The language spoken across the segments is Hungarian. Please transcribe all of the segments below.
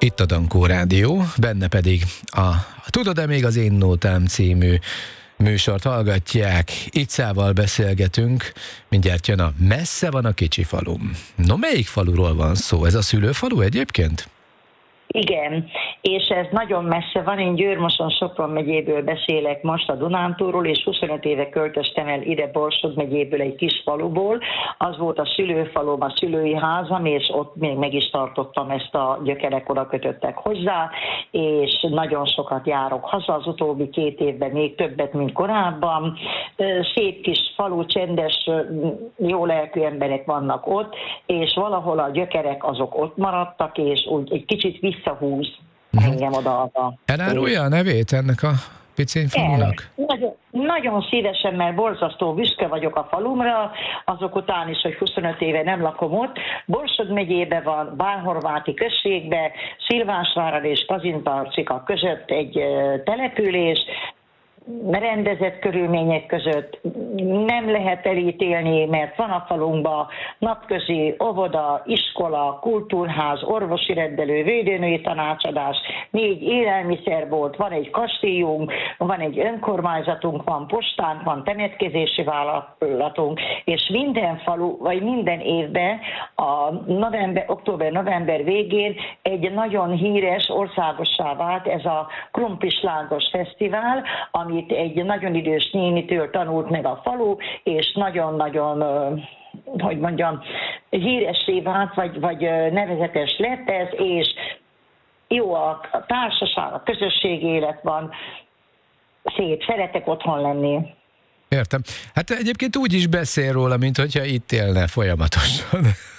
Itt a Dankó Rádió, benne pedig a Tudod-e még az én nótám című műsort hallgatják. Iccával beszélgetünk, mindjárt jön a Messze van a kicsi falum. No, melyik faluról van szó? Ez a szülőfalu egyébként? Igen, és ez nagyon messze van, én Győr-Moson-Sopron megyéből beszélek most a Dunántúlról, és 25 éve költöztem el ide Borsod megyéből egy kis faluból. Az volt a szülőfalum, a szülői házam, és ott még meg is tartottam ezt a gyökerek, oda kötöttek hozzá, és nagyon sokat járok haza az utóbbi 2 évben, még többet, mint korábban. Szép kis falu, csendes, jó lelkű emberek vannak ott, és valahol a gyökerek azok ott maradtak, és úgy egy kicsit visszahúz engem oda. Elárulja a nevét ennek a piciny falunak? Nagyon szívesen, mert borzasztó büszke vagyok a falumra, azok után is, hogy 25 éve nem lakom ott. Borsod megyében van, Bánhorváti községben, Szilvásvárad és Kazintarcika között egy település, rendezett körülmények között nem lehet elítélni, mert van a falunkban napközi óvoda, iskola, kultúrház, orvosi rendelő, védőnői tanácsadás, 4 élelmiszerbolt, van egy kastélyunk, van egy önkormányzatunk, van postánk, van temetkezési vállalatunk, és minden falu, vagy minden évben a október-november végén egy nagyon híres, országossá vált ez a Krumplislángos Fesztivál, amit egy nagyon idős nénitől tanult meg a falu, és nagyon-nagyon, hogy mondjam, híressé vált, vagy nevezetes lett ez, és jó a társaság, a közösségi élet van, szép, szeretek otthon lenni. Értem. Hát egyébként úgy is beszél róla, mint hogyha itt élne folyamatosan.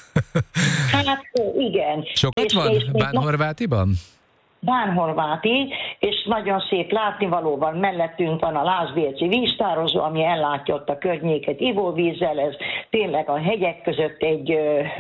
Hát igen. Sokat van Bánhorvátiban? Bánhorváti, és nagyon szép látnivaló van, mellettünk van a Lázbérci víztározó, ami ellátja ott a környéket ivóvízzel, ez tényleg a hegyek között egy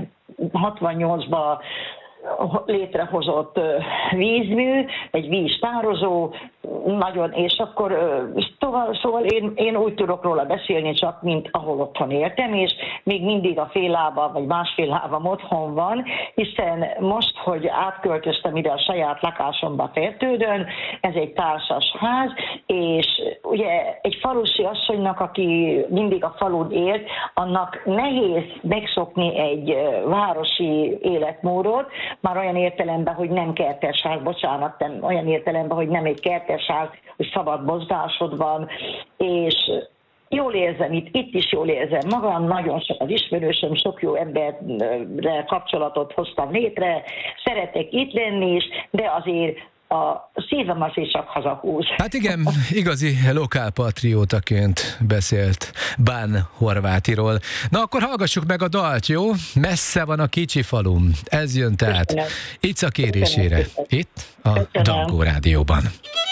68-ban létrehozott vízmű, egy víztározó, nagyon, és akkor szóval én úgy tudok róla beszélni csak, mint ahol otthon éltem, és még mindig a fél lábam, vagy másfél lábam otthon van, hiszen most, hogy átköltöztem ide a saját lakásomba Fertődön, ez egy társas ház, és ugye egy falusi asszonynak, aki mindig a falun élt, annak nehéz megszokni egy városi életmódot, már olyan értelemben, hogy nem kertesház, olyan értelemben, hogy nem egy kertesház, hogy szabad mozgásod van, és jól érzem itt is jól érzem magam, nagyon sok az ismerősöm, sok jó emberrel kapcsolatot hoztam létre, szeretek itt lenni is, de azért a szívem azért csak hazahúz. Hát igen, igazi lokálpatriótaként beszélt Bánhorvátiról. Na akkor hallgassuk meg a dalt, jó? Messze van a kicsi falum. Ez jön tehát Icca kérésére. Itt a Dankó Rádióban.